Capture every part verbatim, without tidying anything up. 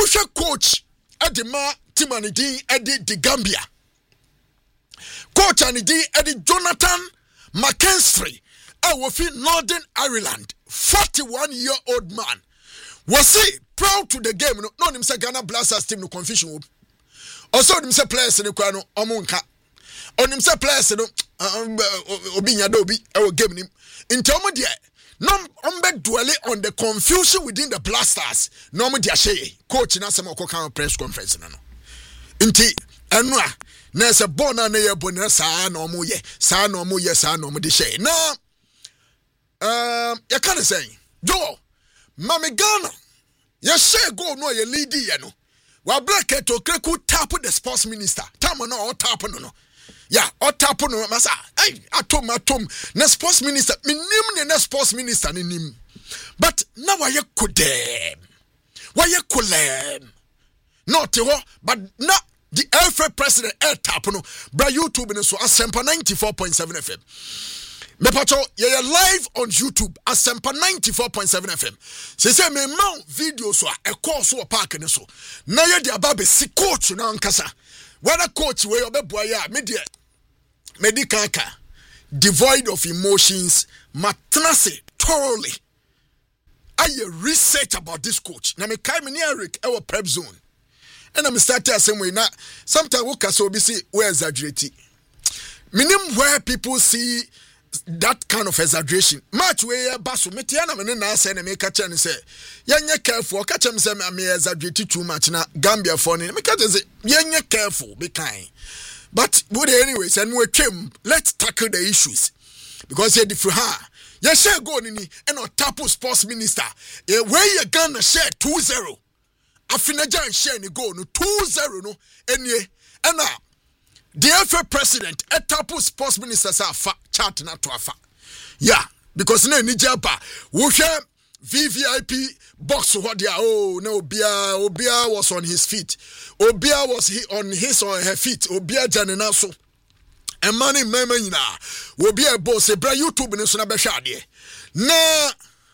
wohwe coach Edima Timanidi Edi di Gambia. Coach Anidi Edi Jonathan McKinstry I wofi Northern Ireland, forty-one year old man. Was he proud to the game? No, no him say Ghana Blasters team no confusion. Also him say players no kwa no omunka. On him say players no obi nya do obi e wo game nim. Nti omo de no ombe dwell on the confusion within the Blasters. No omo de ahye coach na sem okoka press conference na no. Nti enu a na se ball na na ye bonira saa na omo ye saa na omo ye saa na omo de hye. Na um you can't say Joe Mami Ghana you share go no you lead you no wa black to kreku tap the sports minister tam no or tap no no yeah or tap no masa hey atom atom na sports minister me nim ne sports minister ni nim but now why you could them why you could them not ho but na the F A president air tap no bra YouTube no so Asempa ninety-four point seven F M. Mepacho, you're live on YouTube at Asempa ninety-four point seven F M. Se se me mount video so a course so a park and so. Na ye de ababe si coach na nkasa. Whether coach we obe boya me de medikaka devoid of emotions, matnase thoroughly. I research about this coach. Na me kai me ni Eric our prep zone. And I'm starting the same way now. Sometimes we can so be see we exaggerate. Minimum where people see that kind of exaggeration. Much way basu metiana me na say na me catch and say yenye careful catch am say me exaggerate too much na Gambia for me catch say yenye careful be kind. But but anyways and we came let's tackle the issues because here different ha you share go ni and or tapo sports minister e where you gonna share two zero afinaja share ni go no two zero no enye and the F A president etapo sports minister say afa chat na to afa yeah because na ni japa wo hwe V V I P box ho dia oh no obia obia was on his feet obia was he on his or her feet obia janena so and money mema nyina obia boss e bra YouTube ni so na behwe ade na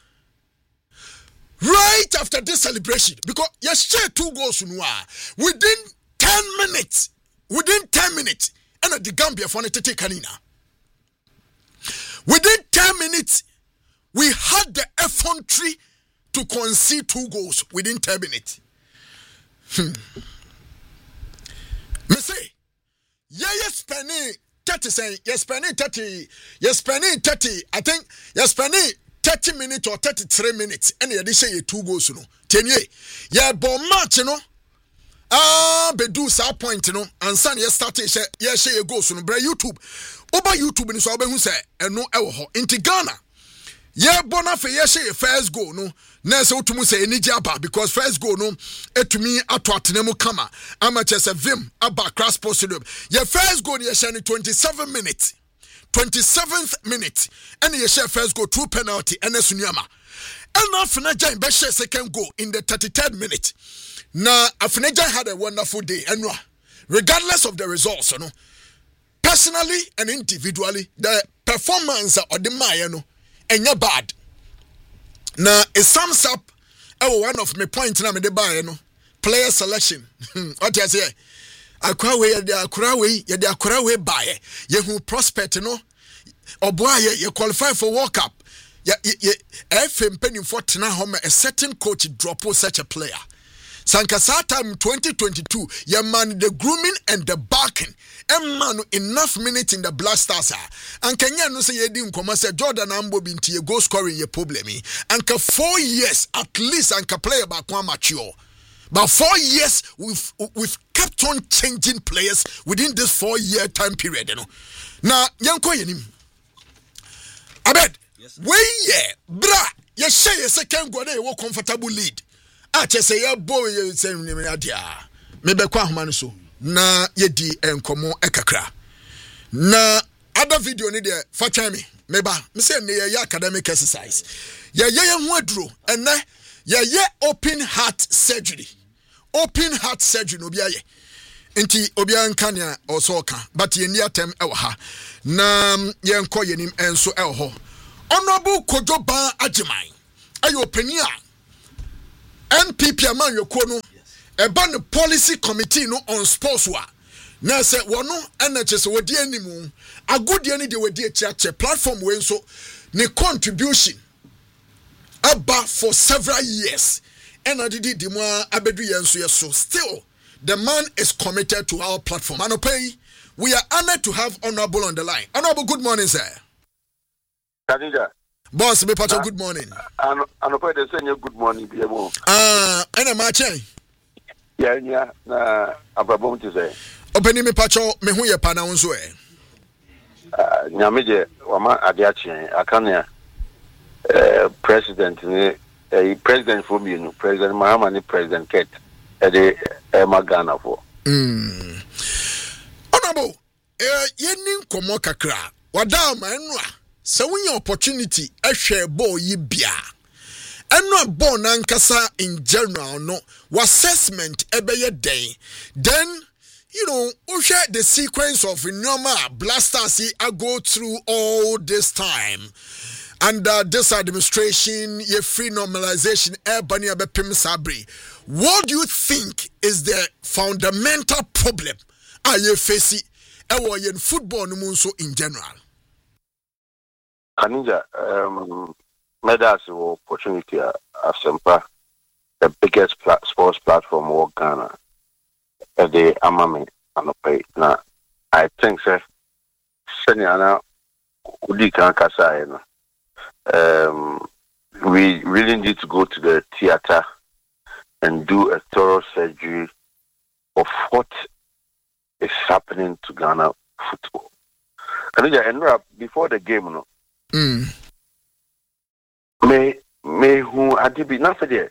right after this celebration because you share two goals no within ten minutes within ten minutes and the Gambia for to take Kanina. Within ten minutes, we had the effrontery to concede two goals within ten minutes. Hmm. Me say, yeah, you're spending thirty saying, you're spending thirty, you're spending thirty, I think you're spending thirty minutes or thirty-three minutes, and you say two goals, you know. ten years. Yeah, but match, you know. Ah, bedu sa point no ansan ye start ye ye share go so no bra YouTube oba YouTube ni so obehu se eno ewo ho inti Ghana ye bona fe ye share first goal no na se otumu se eniji aba because first goal no etumi ato atenemu kama amache se vim aba cross post ye first goal ye share ni twenty-seven minutes twenty-seventh minute and ye share first goal through penalty and esunyama and after Jan be share second goal in the thirty-third minute. Now, Afneja had a wonderful day, and regardless of the results, you know, personally and individually, the performance of the Mayano and your bad. Now, it sums up oh, one of my points now, the buy, you know, player selection. What you say? Akwawe, the Akwawe, the Akwawe buy, you who prospect, you know, or boy, you qualify for World Cup. Yeah, yeah, F M penny for Tina Homer, a certain coach drop such a player. Sankasa time twenty twenty-two, your man the grooming and the barking. And man enough minutes in the Blasters. And Kenya no say yedi nkoma say Jordan Ambo binti ye go scoring ye problem. And ka four years at least and ka player back one mature. But four years we've we've kept on changing players within this four year time period. You know. Now yanko yenim. Abed, yes, we ye bra ye share ye second go dey wo comfortable lead. I just say your boy you say me adia me be kwa homa no so na ye di enkomo ekakra na other video ni de fa twan me me ba me say ne ye academic exercise ye ye ye ho aduro ene ye ye open heart surgery open heart surgery no bia ye enti obi anka ne osoka but ye ni atem e wa ha na ye enko ye nim enso e ho honorable Kojoban Ajiman ayo openia N P P man yokono eba no policy committee no on sports wa na say wono ena che se wodi animu agudie ni de wodi achiache platform we nso ne contribution aba for several years ena didi di mo abedu yenso yeso still the man is committed to our platform. Anope, we are honored to have Honorable on the line. Honorable, good morning, sir. Kadija. Boss, me pacho, good morning. Anope, they say good morning, Biamo. Ah, ena mache. Yeah, yeah, na ababom to say. Openi me pacho, me hu ye pa na unso e. Ah, nyameje wama adiachi akania eh president ni eh president for me no, President Mahama ni President Ket. Ede Magana for. Hmm. Honorable, eh, yeni nkomo kakra. Wada ma enwa. Se wunya opportunity ehwe ball yi bia. Enwa ball na nkasa in general no. Assessment ebeye den. Then you know, we share the sequence of normal blasters I go through all this time. Under this administration, ye free normalization, Ebony Abepim Sabri. What do you think is the fundamental problem are you facing in football in general? Kanija, um, medals opportunity at Sempa, the biggest pla- sports platform in Ghana. The Amami and pay. Now, I think, sir, Seniana Udika Kasayana. Um, we really need to go to the theater and do a thorough surgery of what is happening to Ghana football. And then, before the game, no, mm. may may who I did be nothing there.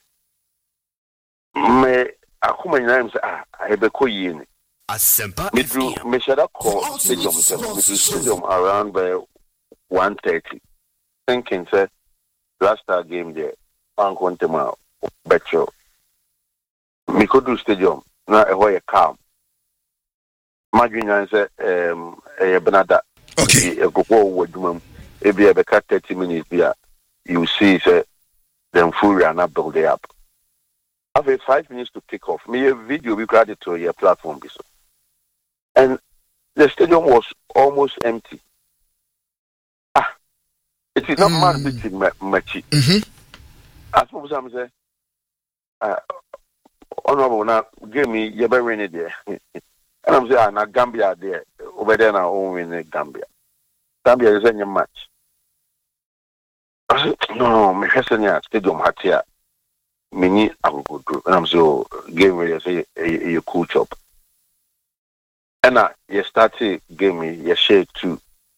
May I come in and say, ah, I have a coin. A simple Me do me shall I call stadium, me do stadium around by one thirty. Thinking, sir, last our game there, I'm going to my betcho. Me could do stadium, now a way calm. Imagine I say, um, a Benada, okay, a go with them, if you have a cut thirty minutes here, you see, sir, them full and not build it up. After five minutes to kick off, me a video we created to your platform, and the stadium was almost empty. It is not mm. man beating Machi. As for some say, uh, honorable now give me your very there. And I'm saying, now Gambia there, over there now, only in Gambia. Gambia is in your match. I said, no, my husband stadium hat here. Mini, I will go through. And I'm so game me, say, a cool chop. And now, you started give me your shade too.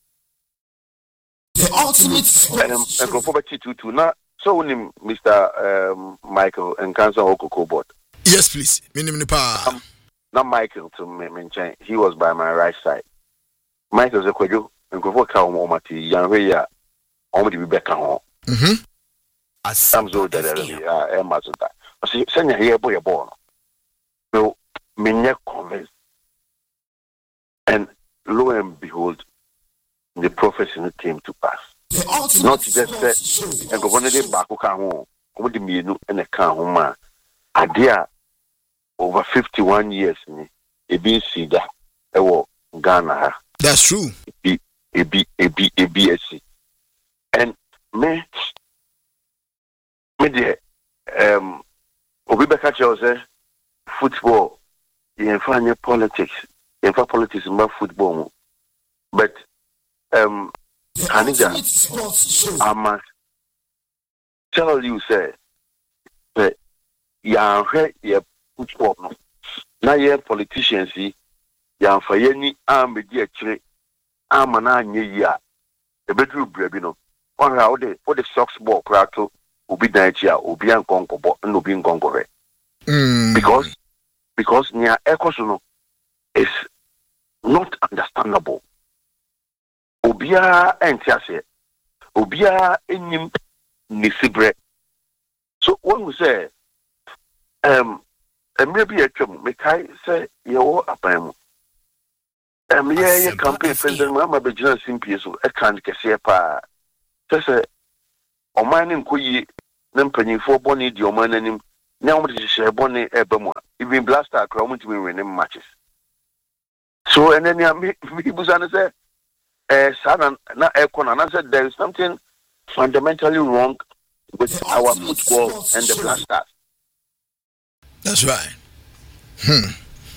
The ultimate sports. And property to two now. So when Mister Um, Michael and Cancer Okoko board. Yes, please. Minimum pa. Um, not Michael to mention. He was by my right side. Michael is a quadro and go for cow momati. Young Raya, only be back home. Mhm. I'm so that I am as that. I see, send your hair boy born. No, me not convinced. And lo and behold, the prophecy came to pass. Not just that, and go one day back to home, what do you know, and a car home, idea over fifty-one years, a B C that, a Ghana. That's true. A B, a B, a B S C. And me, me, dear, um, Obi Bekacha was football, in find politics, in fact, politics about football, but um, Kanija, I must tell you, sir, that you are here, football. Now, you politicians, you are for any army, dear tree, I'm an eye year, the bedroom, Brebino, on how they for the socks ball, crackle, will be Nigeria, will be unconquerable, and will be unconquerable. Because, because near Ecosono is not understandable. Obia entiase, Obia enim nisibre. So when we say, um, and maybe a chum, make I say, you are a pam. Um, yeah, yeah, campaign friends and mamma be general simple, so I can't get here. Pa, just a or mining kui, Nampany for bonny, your man and him. Now, what is a bonny ebemo? even Blaster crowd to be winning matches. So and then me people say eh sana na aircon and I said there is something fundamentally wrong with our football and the Blasters. That's right. Hmm.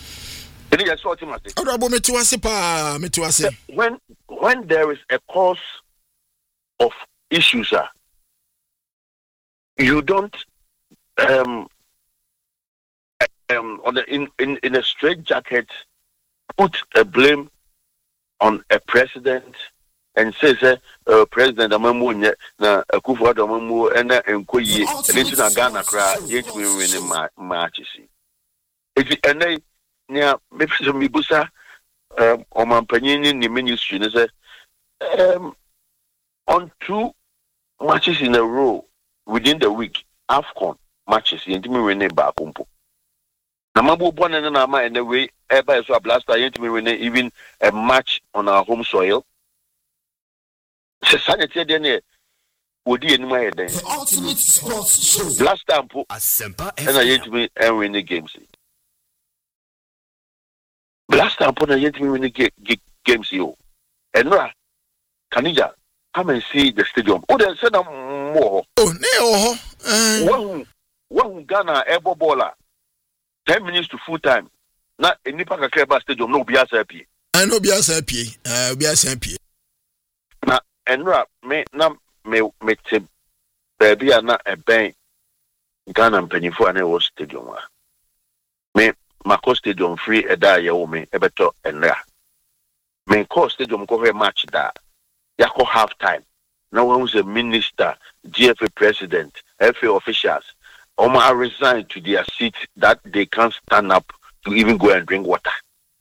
When when there is a cause of issues, uh, you don't um um on the, in, in in a straight jacket put a blame on a president and says uh, president amamu nye na Akufo-Addo amamu ena enkoyi enti na Ghana kra yet we win matches. If and nya mefiso mibusa um omampanyin ni ministry ne say um on two matches in a row within the week AFCON matches yentimi win ba kompo na mabu bone na ma in the way eba so Blaster yentimi win even a match on our home soil se sanete de ne odi enimu ayede ultimate sports show Blaster ampo Asempa na yentimi win the games. Blaster upon a yentimi win the games you. And now, Kanija, come and see the stadium. Oh, they said more. Oh, no. One, one Ghana airborne baller, ten minutes to full time. Not a Nipaka Keba stadium, no B S A P. I know B S A P. Uh, B S A P. Now, and now, me, now, me, me, baby, are not a bank. Ghana and Penny for an stadium. Me, Mako Stadium free a da ya ome ebeto enra. Men call stadium go a match da. Yako half time. Now one was a minister, G F A president, F A officials. Oma are resigned to their seat that they can't stand up to even go and drink water.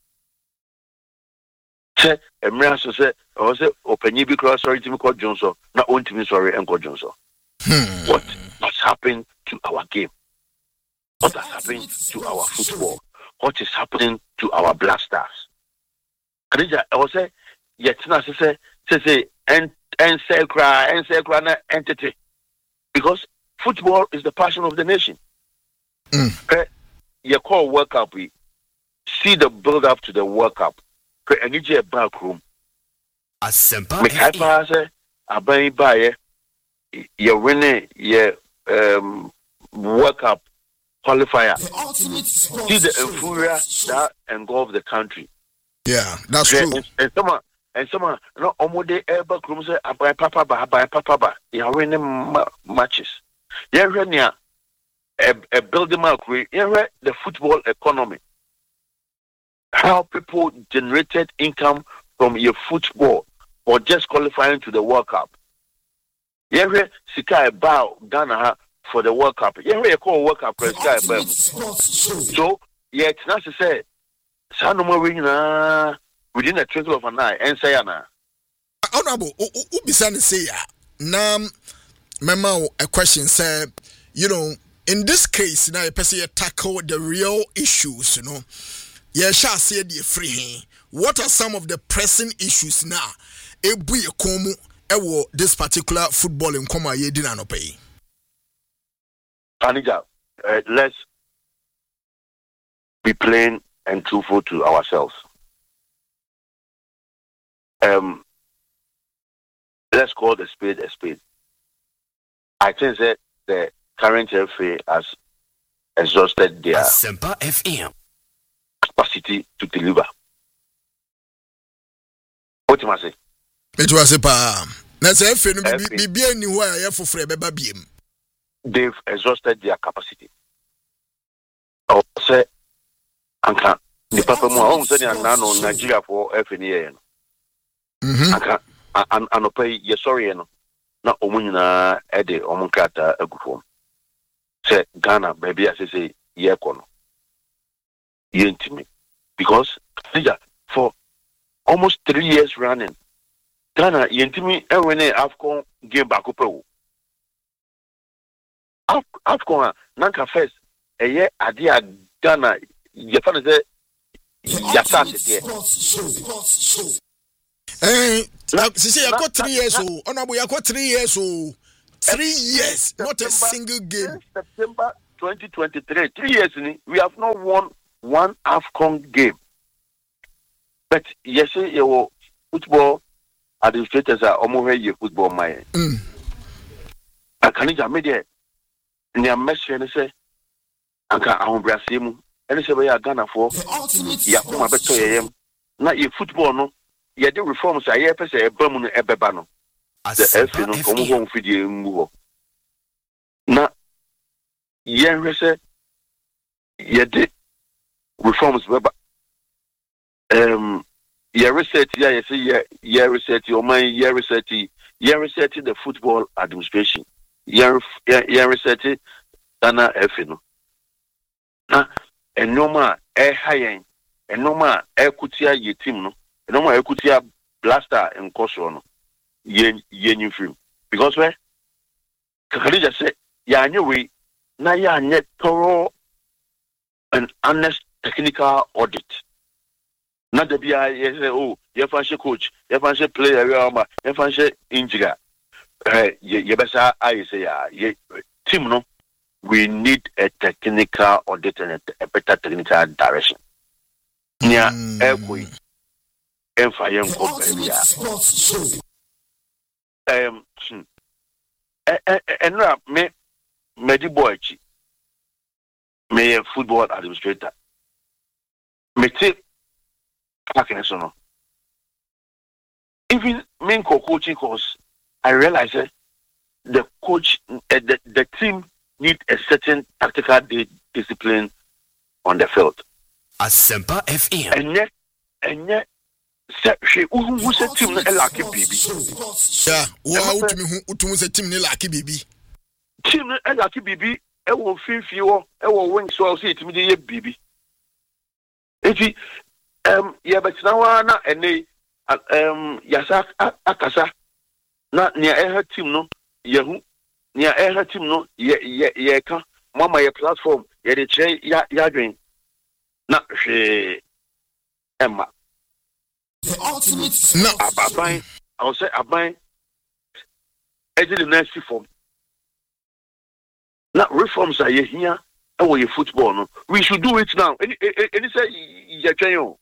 Say Emra so say I say openyi bi cross sorry to me call Johnson. Na own to me sorry and call Johnson. Hmm. What has happened to our game? What has happened to our football? What is happening to our Blasters? Khadija, I was say, yet na say say say and and say cry and say cry na entity, because football is the passion of the nation. Mm. You call World Cup, we see the build up to the World Cup. And you get back room. Asempa. Me hyper say, abai baye, you winning your um World Cup qualifier. See the infuriate that engulf the country. Yeah, that's true. And, and someone, and someone, no, omode ever krum say abai papa ba, abai papa ba. You are winning ma- matches. Yeah, right now, a, a building mark. Yeah, the football economy. How people generated income from your football or just qualifying to the World Cup. Yeah, Sika bow Ghana for the World Cup. Yeah, we call World Cup Sky bow. So yeah, it's not to say Sanoma win within a twinkle of an eye and say na. Honorable, Ubisani say ya. Now, Mama, a question say, you know, in this case, now you person tackle the real issues, you know. Yeah, shall say the free. What are some of the pressing issues now? Ebu yekomu ewo this particular football in Koma ye dina no pay. Anija, uh, let's be plain and truthful to ourselves. Um, let's call the spade a spade. I think that the current F A has exhausted their Asempa F M capacity to deliver. What you must say? It was a pa. Let's say, be be anywhere for free, baby. They've exhausted their capacity. I say, Anka, the papa mo on say na no Nigeria for F N A. Mhm. Anka, an an pay ye sorry no. Na omu nyina e de omu krata agufo. Say Ghana baby as say ye kono. Ye ntimi. Because for almost three years running, Ghana yentimi e win AFCON game back up. AFCON nanka first eye ade a Ghana ye fa say yasa se Eh, she say I got three years old. Honorable, I got three years old. Three years, not a single game. September twenty twenty-three, three years in, we have not won one AFCON game. But yes, your football administrators are almost your football my. I can't even media. Near Messi and say, I can't own Brazil. And say we are Ghana for. Ya kuma beto yem. Na your football no. Ya the reforms are here. Pese e bamu e bebano. The F no komu home fidie mbuo. Na yen rese ya the reforms beba. Um, yeah, research, yeah, you see, yeah, yeah, research, your mind, yeah, research, yeah, research the football administration, yeah, yeah, yeah, research, Dana Efino. Nah, and no more, eh, high, and no more, eh, kutia, ye team, no, and no more, eh, kutia, blaster, and Kosono, yen, yen, film. Because where, Kakalija said, yeah, anyway, na ya net thorough and honest technical audit. Not the B I S O, your fancy coach, your fancy player, your fancy injury. You better, I say, yeah, team, no, we need a technical audit and a better technical direction. Near every and fire um, and now, me, Medi Boychi, me a football administrator. Me take. Even main coaching course, I realize that the coach, uh, the, the team need a certain tactical di- discipline on the field. Asempa F M. And yet, and yet, she who said team na lucky baby. Yeah, who out me who to say team na lucky baby. Team na lucky baby. I will feel few. I will win. So I'll say it to me the baby. If he. Um, yeah, but now na ene um yasa akasa na nia eha team no yehu nia eha team no ye ye ye ka mama ye platform ye de che ya ya dwen na hwe emma the ultimate no ababan I will say aban ejili na si form na reforms are here and we football no we should do it now any any say ye twen yo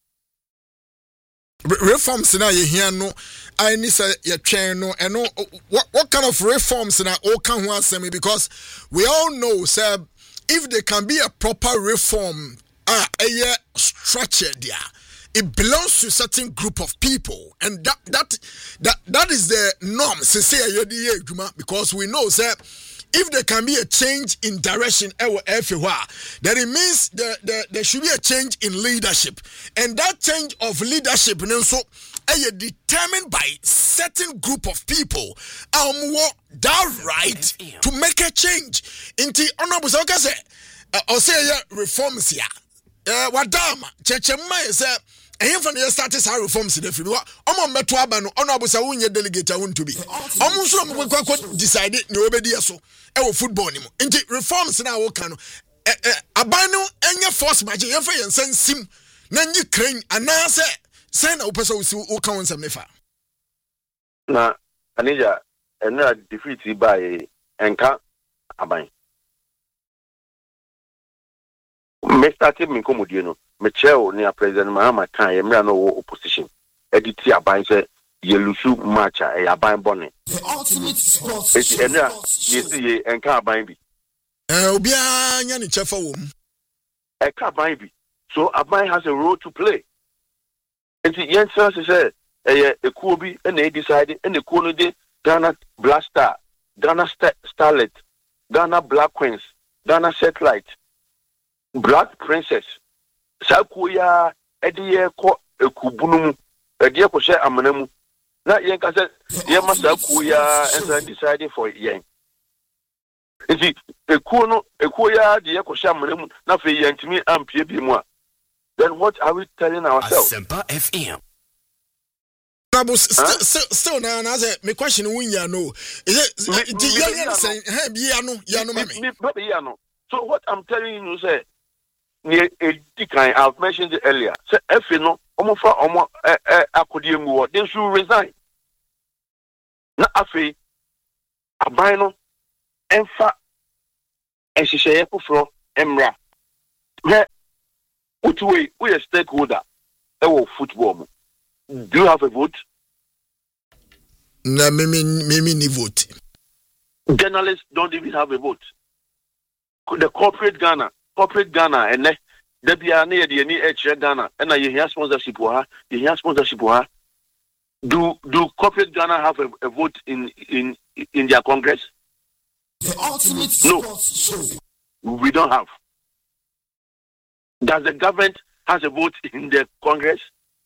reforms na ye here no I need say ye twen no and no what what kind of reforms na all can one say because we all know say if there can be a proper reform ah a year structured there it belongs to a certain group of people and that that that that is the norm say because we know say if there can be a change in direction everywhere, then it means there, there, there should be a change in leadership. And that change of leadership so, is determined by certain group of people um, that right to make a change. Inti honorable say, or say reforms here. Wadama, Chechema is a and from the status our reforms in the free. Omo meto aba no honorable say wonye delegate a won to be. Omo so mo kwakwa decided no obedi so e wo football ni mo. Nti reforms na wo kan no aban no enye force magic ye fa yensan sim na nyi kran anase say na wo pesa wo kan won sam nefa. Na anija ena defeat by enka aban. Me started me komodie no me chair ni a president Mahama kan ye me no opposition edit aban say ye lusu match e aban bone the ultimate sports e ena ye see ye enka aban bi eh obi anya ni chefa wo mu e ka aban bi so aban has a role to play and the answer say eh ekuo bi e na decide e na ekuo no de Ghana Blaster, Ghana Starlet, Ghana Black Queens, Ghana Satellite, Black Princess. Sakuya Eddie ko ekubunu Eddie ko share amanemu. Na yen ka say ye masakuya and decided for yen. Nti ekuo no ekuya de ko share amanemu na fe yen timi ampie bi mu a. Then what are we telling ourselves? Asempa F M. Still, still, still now, now, my question win ya no. Is it the saying, hey, Biano, Yano, Yano. So, what I'm telling you, say, near a decline, I've mentioned it earlier. Say, if you know, almost for almost a codium war, they should resign. Not a fee, a bino, and fa and she say for Emra. Which way we a stakeholder of football? Do you have a vote? No, me me me ni vote. Journalists don't even have a vote. The corporate Ghana, corporate Ghana, and there be a near the any H Ghana, and you hear sponsorship for her, you hear sponsorship for her. Do do corporate Ghana have a, a vote in in in their Congress? The ultimate no, sports show. We don't have. Does the government has a vote in the Congress?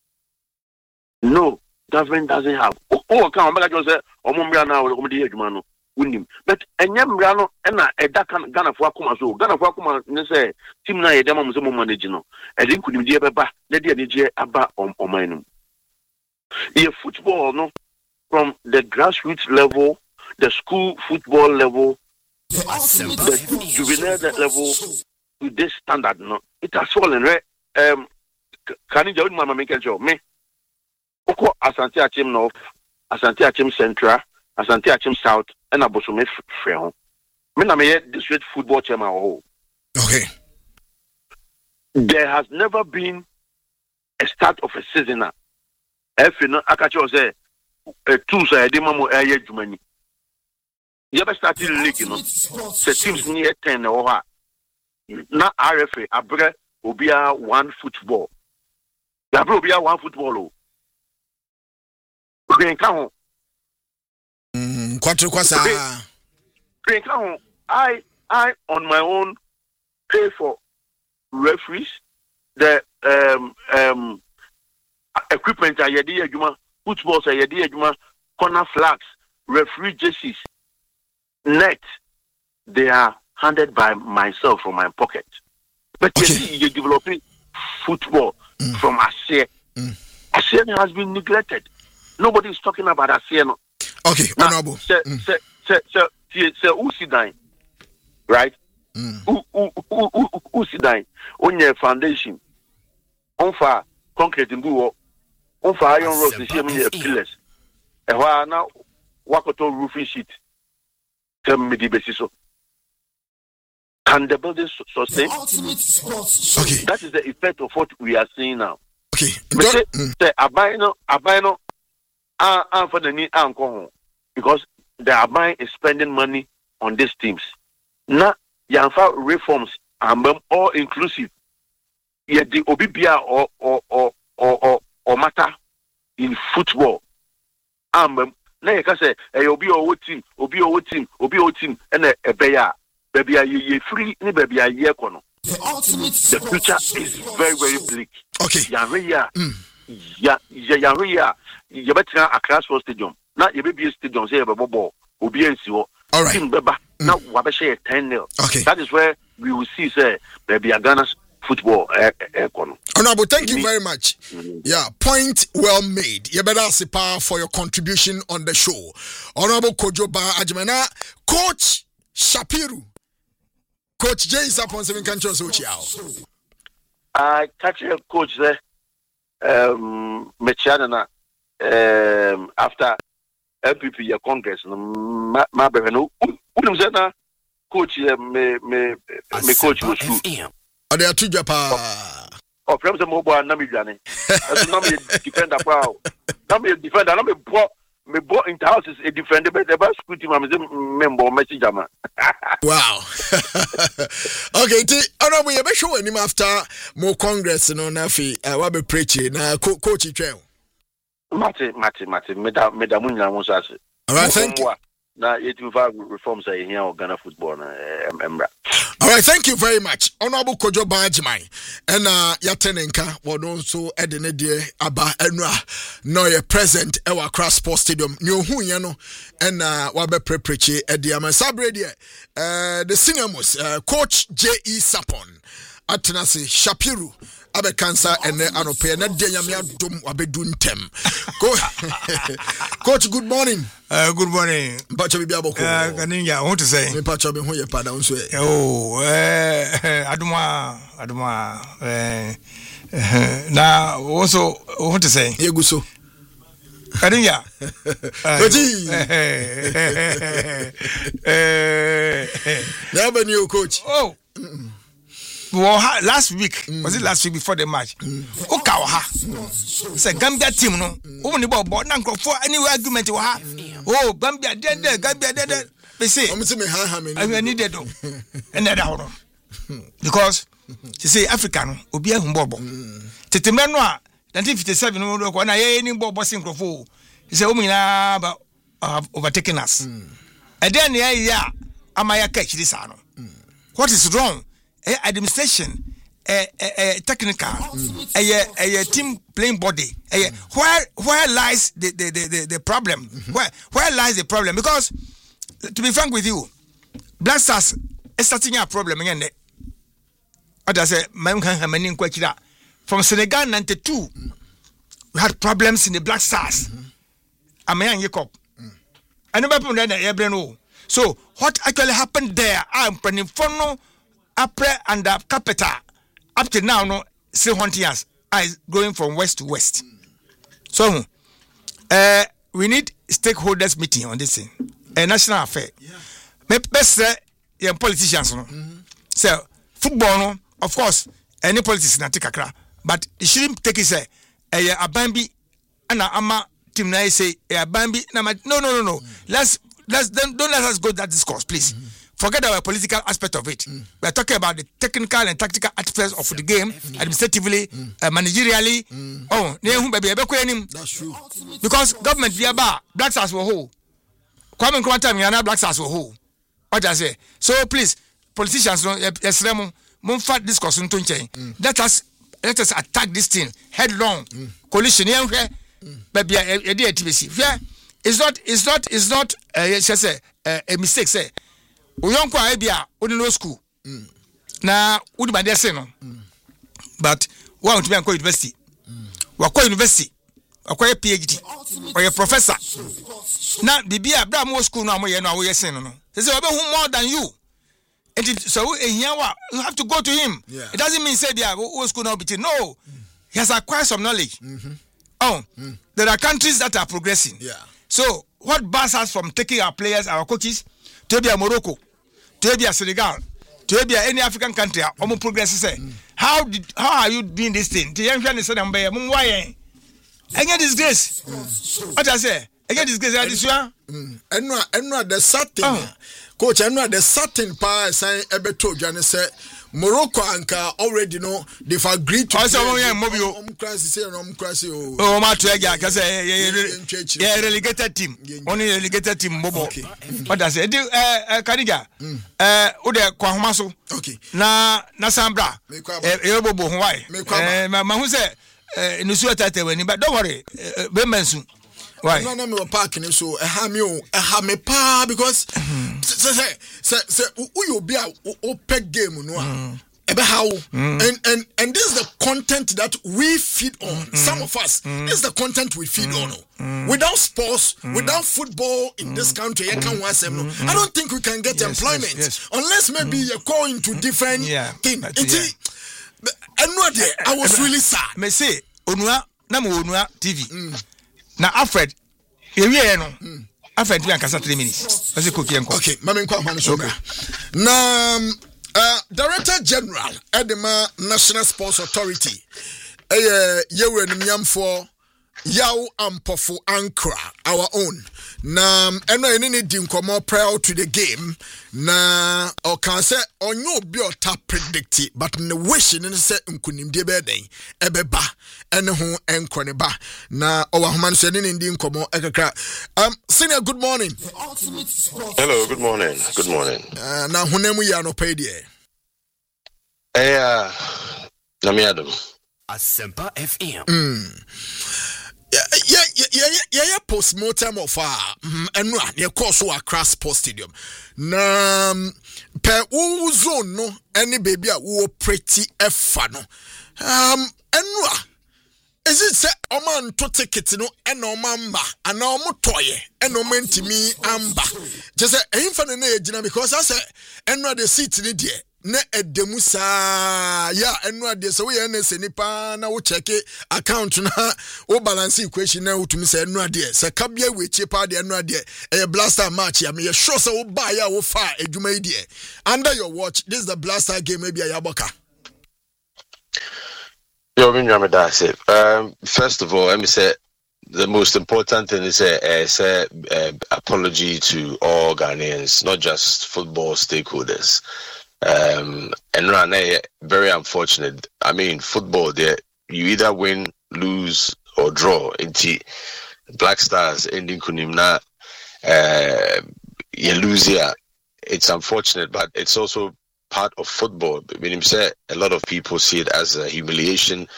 No, government doesn't have. Oh, oh come on, I just say, oh, Mumbra now, Omidi, win but Enyam Rano and a Dakan Ghana for Akuma so Ghana for Akuma, say, Tim Na Yadam Zomo Managino, and then could you be a lady and J Abba on Omanum. If football, no, from the grassroots level, the school football level, The ultimate the sports juvenile show. level, to this standard, no, it has fallen, right? Um, can you join my make a job? Me, Oko Asante Achim North, Asante Achim Central, Asante Achim South, and Abosume Freon. Me na me district football chairman. Oh, Okay. there has never been a start of a season. now. If you know, I catch you say, a two side, the mamu aye jumani. You ever started league, you know? The teams near ten or what? Na R F A, abre obia one football. Abre obia one football. Green count. Mm, kwatro kwasa. Green count. I I on my own pay for referees, the um um equipment are yedi adwuma, footballs are yedi adwuma, corner flags, referee jerseys, net. They are handed by myself from my pocket. But Okay. you see, you're developing football from Asia. Mm. Asia has been neglected. Nobody is talking about Asia. No. Okay, Now, honorable. say, Mm. say, say, say, say, say, Usidine, right? Mm. U- u- u- u- u- Usidine, on your foundation, on fire, concrete in Buo, on fire, iron rods, the same pillars. And why now, Wakoto roofing sheet, tell me the basis. Can the building su- The sustain? ultimate sports show. Okay. That is the effect of what we are seeing now. Okay. Me say, Don't- mm. say, Abino, Abino, ah, ah, for the need, ah, go home. Because the Abai is spending money on these teams. Now, Yanfa reforms are all inclusive. Yet the Obibia or or or or or, or matter in football. Um, now you can say, hey, Obi or team, Obi or team, Obi or team, and a beya, baby, you free, ni baby, a year kono. The ultimate The sports future show. is very, very bleak. Okay. Yanria, Mm. ya ya Yanria, you better a class for stadium. Now you be a stadium, say a ball, Obi and Siwo. All right. Team Beba, now Wabashe ten nil. Okay. That is where we will see, say, baby, a Ghana's football. Eh, eh, kono. Honorable, thank you Me- very much. Mhm. Yeah, point well made. You better sipa for your contribution on the show. Honorable Kojoba Ajmana, Coach Shapiru, Coach Jay Sapon Seven Countries Uchiao. I catch a coach there, um, Mechana, um, after L P P your Congress, my my no, who said that coach, uh, me me me coach was true. F M. Or they are two Japa. Or perhaps a mobile Namijani. That's not me defender. Wow, not me defender. Not me brought me brought into houses a defender, but the best school team. I'm a member message man. Wow. Okay, t- honorable, you be sure him after more Congress, no, Nafi, uh, what be preaching, uh, co- Coach Trail. Mate, mate, mate. Me da me da munya mo sa se. All right, thank you. Na eighty-five reforms are here on Ghana football na emra. All right, thank you very much. Honorable Kojo Bajimai. And uh Yatenenka, what also Edene dear Aba Enra, no ye present Ewa Cross Sports Stadium, New Hu Yano, and uh Wabe Prepreche Ediama Sabre dear. Uh the singer was uh, Coach J E Sapon, Atenasi Shapiru. Abe cancer and then anope na de yamia dum wabedun tem. Coach, good morning. Uh, good morning. Mpacho bibi aboko. Uh, Kaninja, I want to say. Me pacho be ho ye pada unso e. Oh, eh, Aduma, Aduma, eh, eh, now also, I want to say. Ye guso. Kadinya. Oji. Never knew coach. Oh. Well, last week mm. was it last week before the match? Oka ha. Say Gambia team no. Who ni ball ball na for any argument wa. Oh, Gambia dead there, Gambia dead there. They say. I'm saying ha ha me. I need that. And that out. Because she say African obi ehun ball ball. Tete men no a nineteen fifty-seven no ko na ye ni ball bossing crofo. He say o mu na ba have overtaken us. And then yeah yeah amaya catch this ano. What is wrong? Administration, a uh, uh, uh, technical, a mm. uh, uh, team playing body. Uh, mm. Where where lies the the, the, the problem? Mm-hmm. Where where lies the problem? Because to be frank with you, Black Stars is starting a problem again. What I say, from Senegal ninety-two, we had problems in the Black Stars. I'm a Jacob. I never put that. So what actually happened there? I'm planning for no. Upper and the capital up to now no still haunting us is going from west to west. So uh we need stakeholders meeting on this thing. A national affair. Me best say your politicians no. So football no of course any politics na take akra but it shouldn't take it say a abambi and ama team na say a abambi na no no no no let's let's don't, don't let us go that discourse please. Mm-hmm. Forget our political aspect of it. Mm. We are talking about the technical and tactical aspects of the game, administratively, mm. uh, managerially. Mm. Oh, that's true. Because government via bar, Black Stars were whole. Kwame Nkrumah we are not Black Stars were whole. What I say? So please, politicians, yes, Remo, Mumfat discourse on Tunche. Let us let us attack this thing headlong. Mm. Coalition, yeah, baby, a D T V C. Yeah, it's not, it's not, it's not. Uh, just a, uh, a mistake. Say. Uyonko Abia, Udino school. Mm. Na Udima Dese no. Mm. But one to be anko university. Mm. Wako university. Wako PhD. Or a professor. Na Bibia Bramo school no mo ye no we sen no. They say who more than you. And it, so you have to go to him. Yeah. It doesn't mean say dia who school no be no. Mm. He has acquired some knowledge. Mm-hmm. Oh, mm. There are countries that are progressing. Yeah. So what bars us from taking our players, our coaches to be a Morocco? To be a Senegal, to be any African country, almost progress. Say, how did how are you doing this thing? To young friend is saying, "Why? I get disgrace." What I say? I get disgrace. I this one. And no, and no, the certain coach. And no, the certain part saying Ebeto Jane say Morocco anka already know they've agreed to. Also, yeah, mobile. Um, crisis here, um, crisis. Oh, my trigger, because yeah, relegated team, only relegated team. Mobile. Okay. What I say? Do uh, Kadiga? Uh, Ude Kwahumaso. Okay. Na na Sambra. Eh, Bobo Hawaii. Eh, my who say eh nusu atate wani, but don't worry, be mensu. Why? No, no, me parking so a hamio, a hame pa because say say say who you be a open game no. Ebe how and and and this is the content that we feed on. Mm. Some of us, mm. this is the content we feed mm. on. Mm. Without sports, mm. without football in mm. this country, mm. mm. I don't think we can get yes, employment yes, yes. unless maybe mm. you go into different yeah, thing. It, yeah. And no day, I was really sad. Me say onua na mo onua T V. Mm. Na Alfred, ewie no. Mm. Alfred we ankasa three minutes. Let's cook yanko. Okay, mama nkwa hwan so. Na Uh, Director General Edema National Sports Authority eh yewe nimyam for Yaw Ampofo Ankra, our own. Na eno eni ni di nkomo prior to the game na o kan say onyo bi o ta predict but the wish ni say nkunimdie be den ebeba ene ho enkone ba na o wa homa no say ni ndi nkomo ekakra. Um senior, good morning. Hello, good morning. Good morning. Uh, na honemu ya no pay die. Eh uh, na me Adam. Asempa F M. Mm. Yeah, yeah, yeah, yeah, yeah, post-mortem of uh, and no, near course to Accra Sports Stadium. Na per u zone no, any baby a wo pretty efano. Um, and no, is it say oman to ticket no, and no mamba, and no motoye, and no mentimi amba. Just say, I'm for the age because I say, and no, the seat in the ne edemu saa ya enu ade so we na se nipa na wo check account na wo balance equation na utumi se enu ade se kabia we chi pa de enu ade e blaster match ya me sure se wo ba ya wo fa adwuma yi de under your watch. This is the blaster game maybe ya boka. Yo, um, first of all, let me say the most important thing is a, is a, a apology to all Ghanaians, not just football stakeholders. Um, and Rane, very unfortunate. I mean, football, there you either win, lose, or draw. Into Black Stars ending Kunimna, uh, you lose here. It's unfortunate, but it's also part of football. I mean, say a lot of people see it as a humiliation,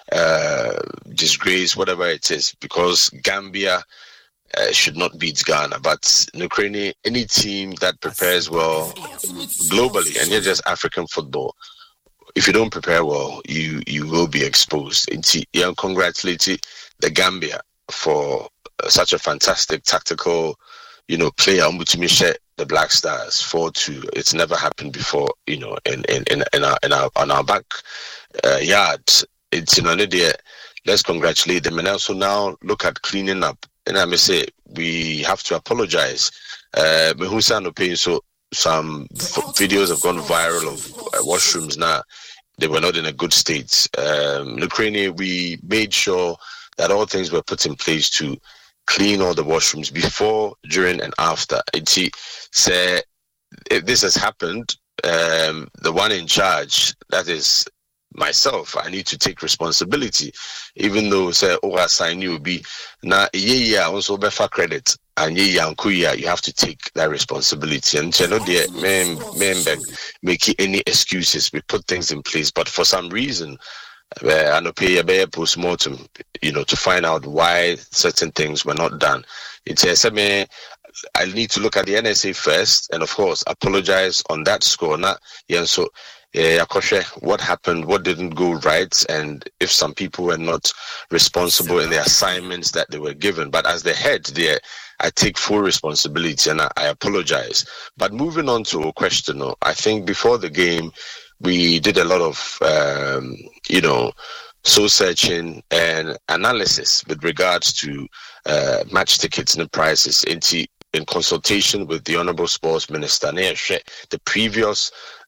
uh, disgrace, whatever it is, because Gambia uh, should not beat Ghana. But in Ukraine, any team that prepares well globally, and not just African football, if you don't prepare well, you you will be exposed. Yeah, congratulate the Gambia for uh, such a fantastic tactical, you know, player. The Black Stars four two. It's never happened before, you know, in in in, in our in our on our back uh, yard. It's in an idea. Let's congratulate them and also now look at cleaning up. And I may say we have to apologize. Uh, so some f- videos have gone viral of uh, washrooms now. They were not in a good state. Um, Ukraine, we made sure that all things were put in place to clean all the washrooms before, during, and after. It's say if this has happened, um, the one in charge, that is myself, I need to take responsibility. Even though say, oh, I sign you be now, yeah, yeah, also better credit, and yeah, yeah, you have to take that responsibility. And you know, the men, men make any excuses. We put things in place, but for some reason. Uh, and pay a better post-mortem, you know, to find out why certain things were not done. It's a semi. I need to look at the N S A first, and of course, apologize on that score. Not yeah. So, uh, what happened? What didn't go right? And if some people were not responsible in the assignments that they were given, but as the head there, I take full responsibility and I, I apologize. But moving on to a question, I think before the game. We did a lot of, um, you know, soul searching and analysis with regards to uh, match tickets and prices in, t- in consultation with the Honorable Sports Minister. The previous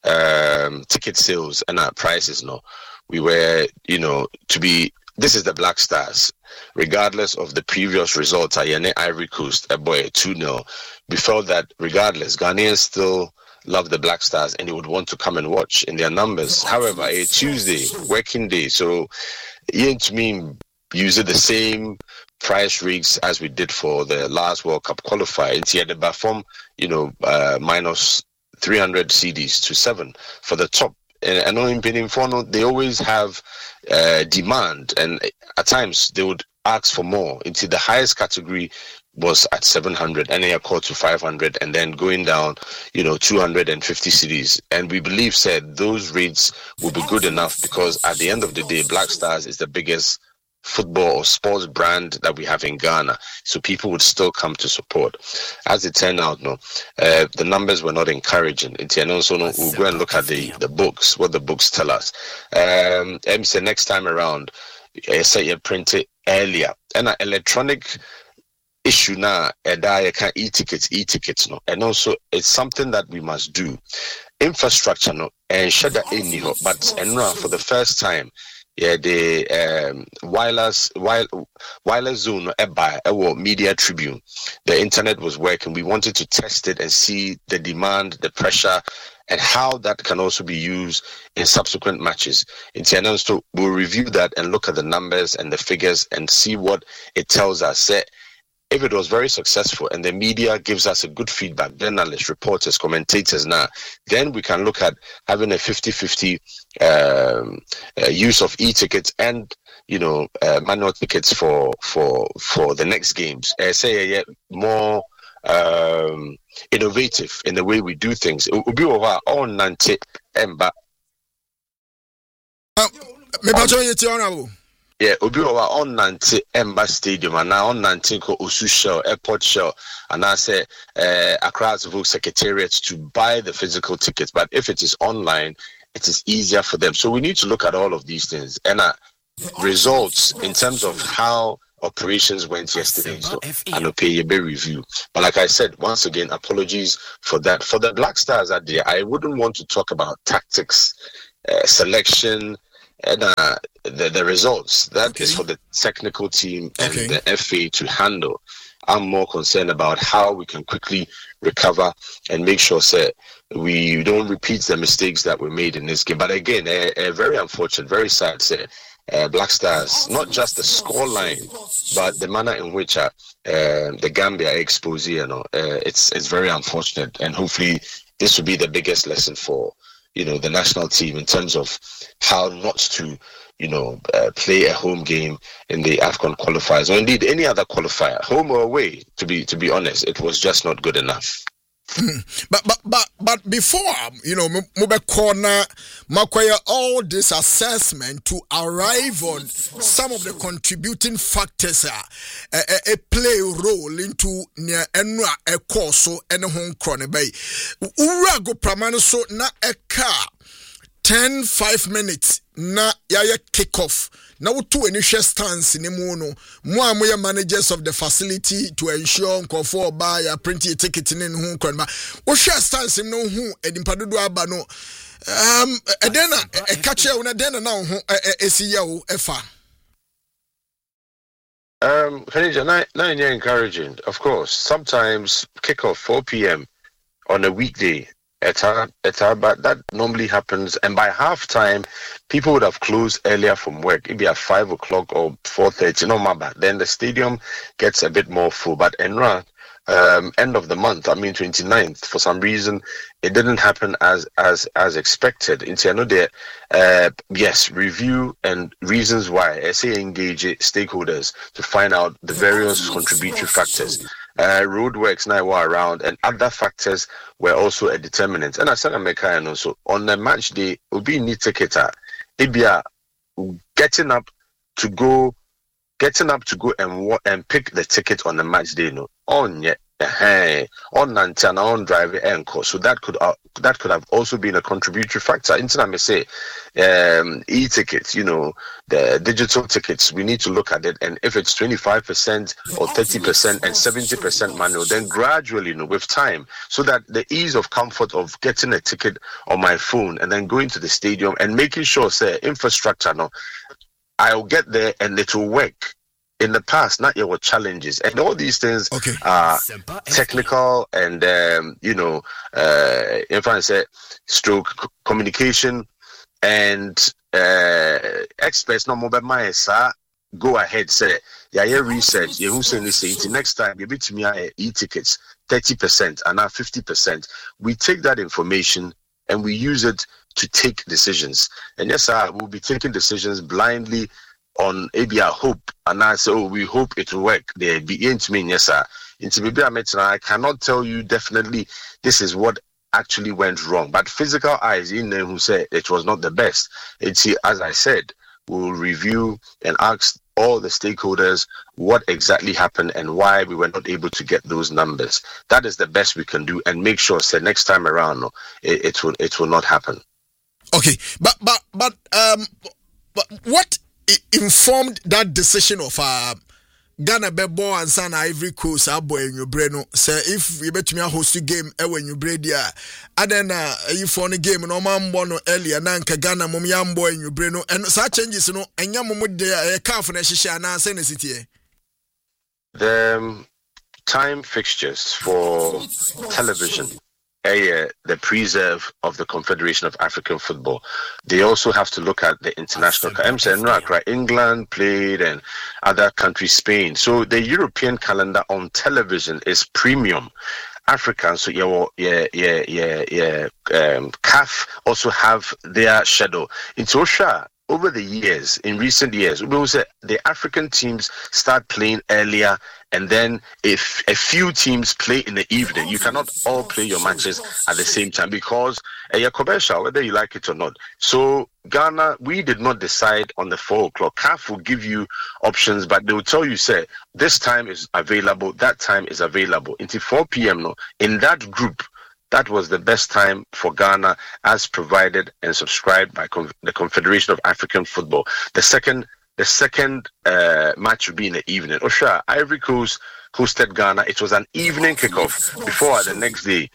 um, ticket sales and our prices, no, we were, you know, to be, this is the Black Stars. Regardless of the previous results, Ayane Ivory Coast, a boy, two nil. We felt that regardless, Ghanaians still love the Black Stars and they would want to come and watch in their numbers. However, a Tuesday, working day, so you to me use the same price rigs as we did for the last World Cup qualifier. It's here the from, you know, uh, minus three hundred C Ds to seven for the top. And in Benin, they always have uh, demand, and at times they would ask for more. Into the highest category was at seven hundred, and they are called to five hundred, and then going down, you know, two hundred fifty cities. And we believe said those rates will be good enough because at the end of the day, Black Stars is the biggest football or sports brand that we have in Ghana. So people would still come to support. As it turned out, no, uh, the numbers were not encouraging. And also, no, we'll go and look at the, the books, what the books tell us. Um, M C next time around, I say you print it earlier. And an electronic issue now, and I can e-tickets, e-tickets, no. And also, it's something that we must do. Infrastructure, no, and shut that in, but and now for the first time, yeah, the um, wireless, wireless, wireless zone, by our Media Tribune, the internet was working. We wanted to test it and see the demand, the pressure, and how that can also be used in subsequent matches. In Tianan, so we'll review that and look at the numbers and the figures and see what it tells us. Say, if it was very successful and the media gives us a good feedback, journalists, reporters, commentators now, then we can look at having a fifty-fifty um, uh, use of e-tickets and, you know, uh, manual tickets for for for the next games. Uh, say uh, more um, innovative in the way we do things. It will be over all ninety emba. Me pacho yeti honorable. Yeah, Obi Owa on Nanti Emba Stadium and now on Nanti ko Osu Shell, Airport Shell, and I say uh, Accra Civil Secretariat to buy the physical tickets. But if it is online, it is easier for them. So we need to look at all of these things and uh, results in terms of how operations went yesterday. So and okay, a review. But like I said, once again, apologies for that. For the Black Stars out there, I wouldn't want to talk about tactics, uh, selection, and uh, the the results. That okay. is for the technical team and okay. the F A to handle. I'm more concerned about how we can quickly recover and make sure say, we don't repeat the mistakes that were made in this game. But again, a, a very unfortunate, very sad say, uh, Black Stars, not just the score line, but the manner in which uh, uh, the Gambia expose, you know, uh, it's it's very unfortunate. And hopefully this will be the biggest lesson for, you know, the national team in terms of how not to, you know, uh, play a home game in the AFCON qualifiers, or indeed any other qualifier, home or away. To be to be honest, it was just not good enough. but but but but before, you know, Mube Corner, Makwaya, all this assessment to arrive on some of the contributing factors uh, a, a, a play role into near enra a course and a home crony bay. Urago Pramano so na a car ten five minutes na yaya kick off. Now, two initial stance in the mono, more more managers of the facility to ensure for buy a printed ticket in whom can what share stance in no who and in Padudu Abano. Um, and then a catcher on a dinner now, a C E O, F A. Um, Khadija, nine year encouraging, of course. Sometimes kick off four p.m. on a weekday. At our, at our, but that normally happens, and by halftime, people would have closed earlier from work. It'd be at five o'clock or four thirty. No matter. Then the stadium gets a bit more full. But Enra, um, end of the month, I mean twenty-ninth, for some reason, it didn't happen as as as expected. Into another, uh, yes, review and reasons why. I say engage stakeholders to find out the various contributory factors. Uh, roadworks now were around, and other factors were also a determinant. And I said, I'm also on the match day, will be need ticketer. Ibia getting up to go, getting up to go and and pick the ticket on the match day. No, on yet. Hey, on Nantana on drive and course, so that could uh, that could have also been a contributory factor. Internet may say, um, e-tickets, you know, the digital tickets. We need to look at it, and if it's twenty-five percent or thirty percent and seventy percent manual, then gradually, you know, with time, so that the ease of comfort of getting a ticket on my phone and then going to the stadium and making sure, say, infrastructure, no, I'll get there and it will work. In the past, not your challenges, and all these things okay. are technical and um, you know, uh, if I say stroke communication and uh, experts. No more by my sir. Go ahead, say yeah, yeah. Research. You who say this next time you beat me e-tickets thirty percent and now fifty percent. We take that information and we use it to take decisions. And yes, sir, we'll be taking decisions blindly on A B I hope, and I say, oh, we hope it will work. They be into me, yes, sir. Into maybe I cannot tell you definitely this is what actually went wrong. But physical eyes in there who say it was not the best. It's as I said, we'll review and ask all the stakeholders what exactly happened and why we were not able to get those numbers. That is the best we can do, and make sure say next time around it, it will it will not happen. Okay, but but but um, but what informed that decision of uh, Ghana Bebo and San Ivory Coast abo in your brain? Say if you bet me a host game eh when you brain there, and then uh, if on the game no man born earlier nanka Ghana mum yambo in your brain and such changes no and yamu de car for shisha na say city. The um, time fixtures for television. Uh, the preserve of the Confederation of African Football. They also have to look at the international. England played and other countries, Spain. So the European calendar on television is premium. African, so yeah, yeah, yeah, yeah, yeah. Um, C A F also have their schedule. It's Osha. over the years, in recent years, we will say the African teams start playing earlier, and then if a few teams play in the evening, you cannot all play your matches at the same time because uh, you're commercial, whether you like it or not. So Ghana, we did not decide on the four o'clock. C A F will give you options, but they will tell you, say, this time is available, that time is available. Until four p.m. no, in that group, that was the best time for Ghana as provided and subscribed by Conf- the Confederation of African Football. The second the second uh, match would be in the evening. Oh, sure, Ivory Coast hosted Ghana. It was an evening kickoff before the next day.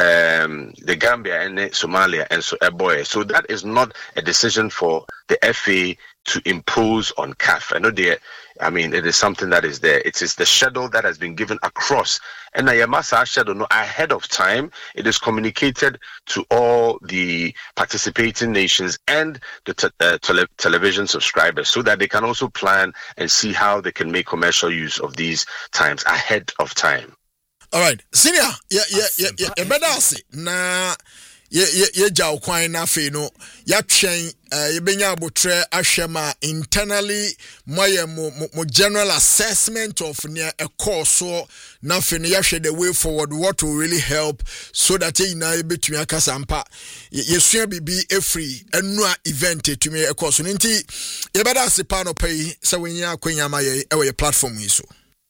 Um, the Gambia and the Somalia and so Eboye. So that is not a decision for the F A to impose on C A F. I know they, I mean, it is something that is there. It is the schedule that has been given across. And Ayamasa schedule, no, ahead of time, it is communicated to all the participating nations and the te- uh, tele- television subscribers so that they can also plan and see how they can make commercial use of these times ahead of time. All right, senior, yeah, yeah, yeah, yeah, yeah, better say, na, yeah, yeah, yeah, Jao Kwai na fe no, ya train, uh, you benya abotre ashema internally, moye mo mo general assessment of near a course so na fe no ya share the way forward, what will really help so that you na able to make asampa, ye sua bibi e free, enua event to me a course. Nti, you better say pano pay, so when ya kwenya ma ye, ewe your platform yiso.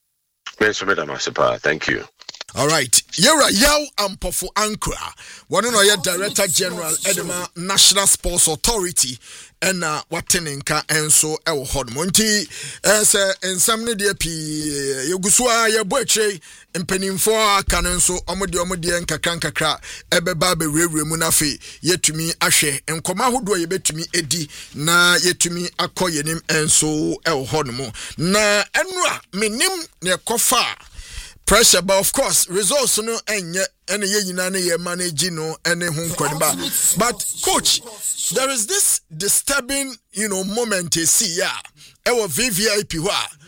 Yes, Madam Asipa, thank you. All right. Yera Yao Ampofo Ankra. One of your Director General Edema National Sports Authority and uh Watenenka and so El Hodmonti as in some media P Yuguswa Yabuche and Peninfo Canonso Omodi Omodi and Kakankakra Ebe Babe Rewe Munafi yet to me Ashe and Komahu do you bet to me Eddie na yet to me Akoyenim and so El Hodmo. Na Enra Minim near Kofa. Pressure, but of course, results no and yet any ye managing no any home ba. But coach, there is this disturbing, you know, moment you see ya. Ewa V V I P wa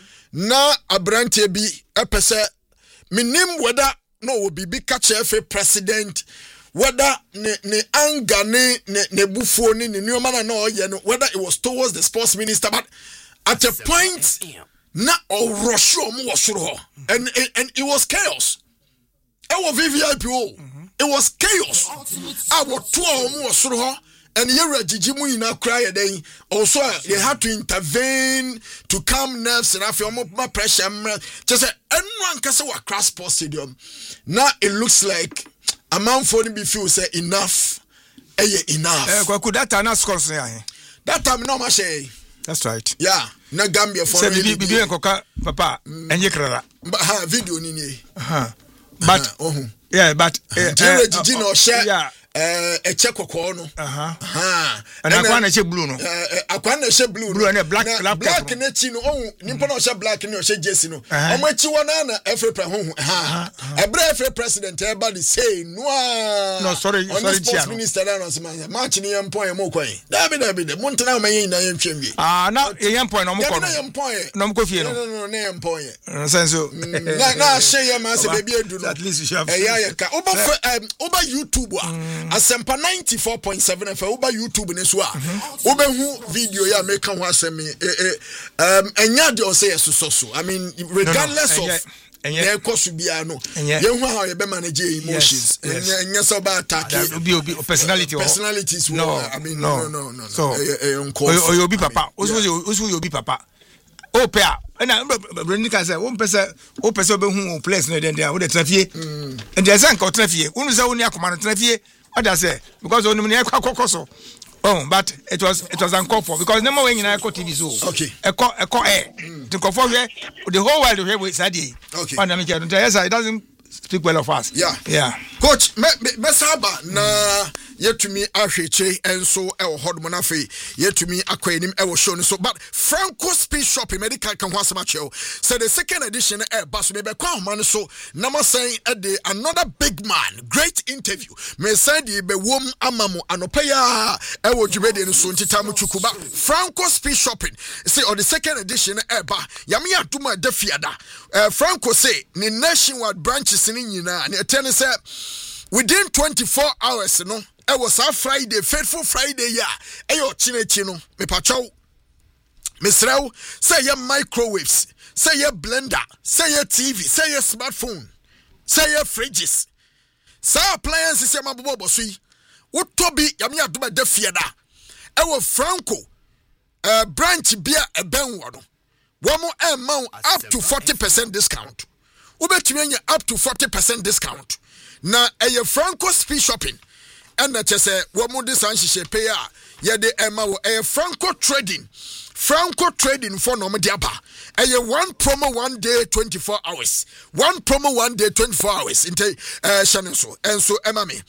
na abrante bi epese minim whether no will be big catch F A president whether ne ne anger ne ne ne buffo ne ne new man no ye no whether it was towards the sports minister, but at a point. Na orosho mu wasoro and and it was chaos. It was V V I P O. It was chaos. Our two mu wasoro and yere gigi mu ina cry then also they had to intervene to calm nerves and after more pressure just say anyone can say what crash sports stadium. Now it looks like a man for be feel say enough. Eh enough. Eh kwaku that time na scores here. That time no ma say. That's right. Yeah. Na Gambia for really. Say bibi enkoka papa enye krara. But ha video ni ni. Uh-huh. But uh-huh. Yeah, but eh Gigi no share. Yeah. Eh eche kokko no. Uh-huh. Ha. And akwa na eche blue no. Eh akwa na eche blue. Blue and black black black na chi no oh nimpa na eche black na eche jersey no. Omo echi wona na F A pre ho ha. Ebre F A president everybody say no. No sorry sorry sports minister na no say match ni yem point mo kwan. Da bi da bi de montana ma yin na yem twem bi. Ah na yem point no mo ko no. Yem point. No mo ko fie no. No no no yem point. Sense so. Na na share yem as baby edu no. At least you have. Eh ya ya ka. Oba oba YouTube a. Asempa ninety-four point seven F M Uba YouTube ne so a Uba hu video ya make ho asemi um enya de o say so so I mean regardless no, no. of enya kosu bia no ye hu how ye be manage emotions enya enya so ba attack obi obi personality personalities no I mean no no no no so o obi papa o so o so obi papa o pe a na Brenika say o pese o pese obe hu place no den den o de trafie and there say nka trafie unu say unu akoma no trafie what I say because only near Kwakoso. Oh, but it was it was uncalled for because no more when you know T V so. Okay. A co a co air. To conform here, the whole world here with Sadi. Okay. And I mean, it doesn't speak well of us. Yeah. Yeah. Coach, me me saba na yet to me ahweche enso e wo hodmo na fe yet to me akwanim e wo show no so but Franco Speed Shopping medical kan ho asema cheo said the second edition e baso me be kwa man so na ma saying e de another big man great interview me said e be wom amamo anopa ya e wo dwumede no so ntitamu chukuba Franco Speed Shopping say on the second edition e ba yame aduma da fiada uh, Franco say ni nationwide branches ni nyina na tell say within twenty-four hours no ɛwɔ saa Friday faithful Friday ya ɛyɛ ɔkyenechi no mepakyɛw mesrɛw sɛ yɛ microwaves sɛ yɛ blender sɛ yɛ T V sɛ yɛ smartphone sɛ yɛ fridges saa appliances yɛ mabobɔ so yi wotɔ bi yame adoma da fie da ɛwɔ Franco uh, branch bia ɛbɛn wɔ no wɔn ɛma up to forty percent discount wobɛtumi anya up to forty percent discount na ɛyɛ Franco speed shopping ɛna kyɛ sɛ wɔn de san hyehyɛ pay a yɛde ɛma wɔ ɛyɛ Franco trading Franco trading for no de aba ɛyɛ one promo one day twenty-four hours one promo one day twenty-four hours inte eh hyɛ ne so ɛnso ɛma me